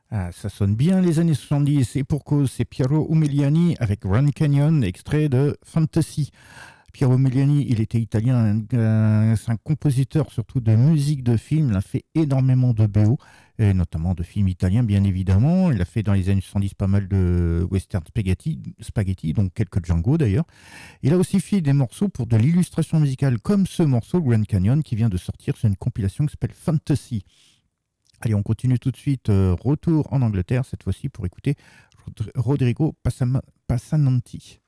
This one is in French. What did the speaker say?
Ah, ça sonne bien les années 70 et pour cause, c'est Piero Umiliani avec Run Canyon, extrait de Fantasy. Piero Umiliani, il était italien, c'est un compositeur surtout de musique de film, il a fait énormément de BO, et notamment de films italiens bien évidemment. Il a fait dans les années 70 pas mal de western spaghetti, donc quelques Django d'ailleurs. Il a aussi fait des morceaux pour de l'illustration musicale comme ce morceau Grand Canyon qui vient de sortir sur une compilation qui s'appelle Fantasy. Allez, on continue tout de suite. Retour en Angleterre, cette fois-ci pour écouter Rodrigo Passananti.